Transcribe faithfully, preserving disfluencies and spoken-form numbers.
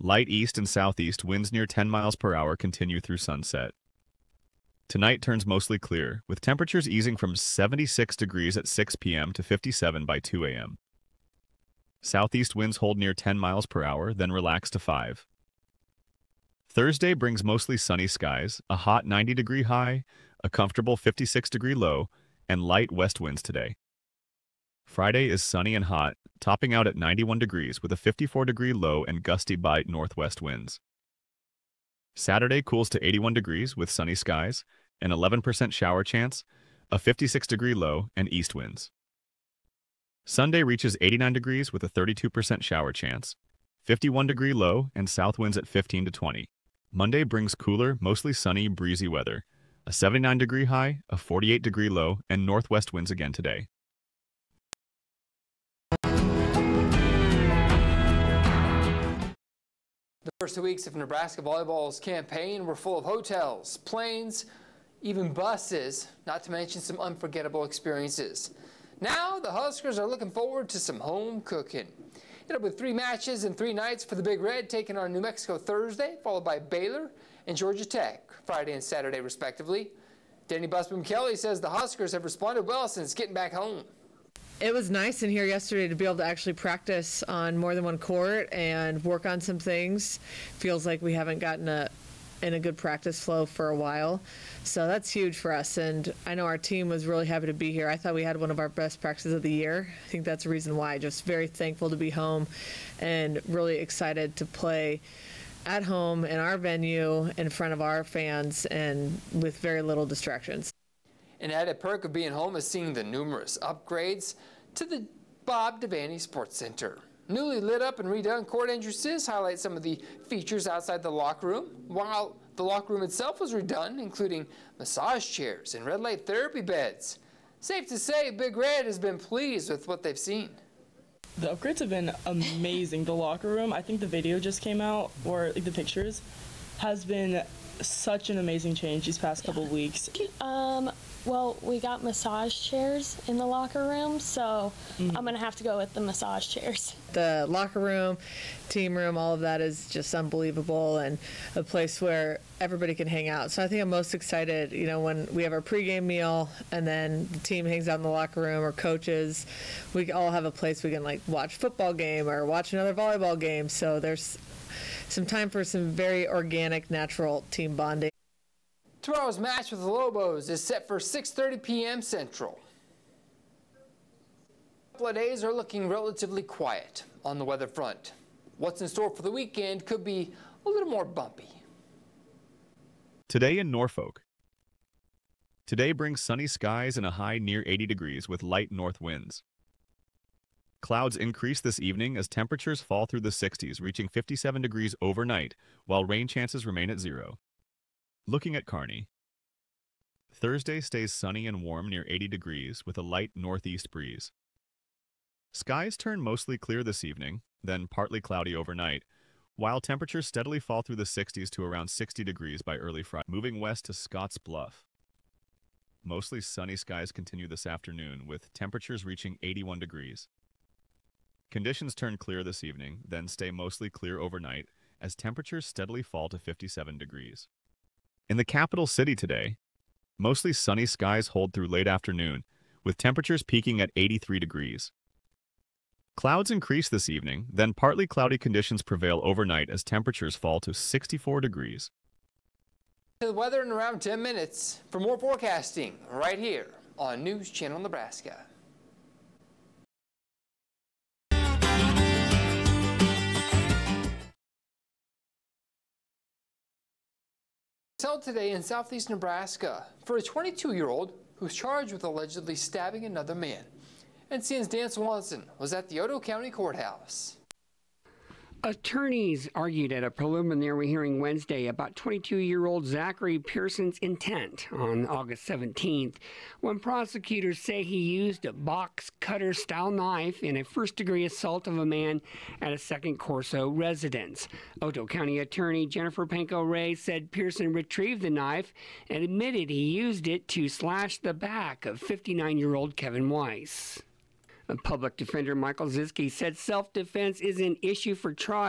Light east and southeast winds near ten miles per hour continue through sunset. Tonight turns mostly clear, with temperatures easing from seventy-six degrees at six p m to fifty-seven by two a m Southeast winds hold near ten miles per hour, then relax to five. Thursday brings mostly sunny skies, a hot ninety degree high, a comfortable fifty-six degree low, and light west winds today. Friday is sunny and hot, topping out at ninety-one degrees with a fifty-four degree low and gusty by northwest winds. Saturday cools to eighty-one degrees with sunny skies, an eleven percent shower chance, a fifty-six degree low, and east winds. Sunday reaches eighty-nine degrees with a thirty-two percent shower chance, fifty-one degree low, and south winds at fifteen to twenty. Monday brings cooler, mostly sunny, breezy weather, a seventy-nine degree high, a forty-eight degree low, and northwest winds again today. The first two weeks of Nebraska volleyball's campaign were full of hotels, planes, even buses, not to mention some unforgettable experiences. Now, the Huskers are looking forward to some home cooking. It'll be three matches and three nights for the Big Red, taking on New Mexico Thursday, followed by Baylor and Georgia Tech, Friday and Saturday, respectively. Danny Busboom Kelly says the Huskers have responded well since getting back home. It was nice in here yesterday to be able to actually practice on more than one court and work on some things. Feels like we haven't gotten a in a good practice flow for a while. So that's huge for us, and I know our team was really happy to be here. I thought we had one of our best practices of the year. I think that's the reason why. Just very thankful to be home and really excited to play at home in our venue in front of our fans and with very little distractions. An added perk of being home is seeing the numerous upgrades to the Bob Devaney Sports Center. Newly lit up and redone court entrances highlight some of the features outside the locker room, while the locker room itself was redone, including massage chairs and red light therapy beds. Safe to say, Big Red has been pleased with what they've seen. The upgrades have been amazing. The locker room, I think the video just came out, or like the pictures, has been such an amazing change these past couple of weeks. Um, well, we got massage chairs in the locker room, so mm-hmm. I'm going to have to go with the massage chairs. The locker room, team room, all of that is just unbelievable and a place where everybody can hang out. So I think I'm most excited, you know, when we have our pregame meal and then the team hangs out in the locker room, or coaches, we all have a place we can like watch football game or watch another volleyball game. So there's some time for some very organic, natural team bonding. Tomorrow's match with the Lobos is set for six thirty p m Central. A couple of days are looking relatively quiet on the weather front. What's in store for the weekend could be a little more bumpy. Today in Norfolk. Today brings sunny skies and a high near eighty degrees with light north winds. Clouds increase this evening as temperatures fall through the sixties, reaching fifty-seven degrees overnight, while rain chances remain at zero. Looking at Kearney. Thursday stays sunny and warm near eighty degrees with a light northeast breeze. Skies turn mostly clear this evening, then partly cloudy overnight, while temperatures steadily fall through the sixties to around sixty degrees by early Friday. Moving west to Scotts Bluff. Mostly sunny skies continue this afternoon, with temperatures reaching eighty-one degrees. Conditions turn clear this evening, then stay mostly clear overnight, as temperatures steadily fall to fifty-seven degrees. In the capital city today, mostly sunny skies hold through late afternoon, with temperatures peaking at eighty-three degrees. Clouds increase this evening, then partly cloudy conditions prevail overnight as temperatures fall to sixty-four degrees. To the weather in around ten minutes. For more forecasting, right here on News Channel Nebraska. Held today in southeast Nebraska for a twenty-two-year-old who's charged with allegedly stabbing another man. And C N N's Dan Swanson was at the Otoe County Courthouse. Attorneys argued at a preliminary hearing Wednesday about twenty-two-year-old Zachary Pearson's intent on August seventeenth, when prosecutors say he used a box cutter-style knife in a first-degree assault of a man at a Second Corso residence. Otoe County Attorney Jennifer Panko-Ray said Pearson retrieved the knife and admitted he used it to slash the back of fifty-nine-year-old Kevin Weiss. Public Defender Michael Ziske said self-defense is an issue for trial.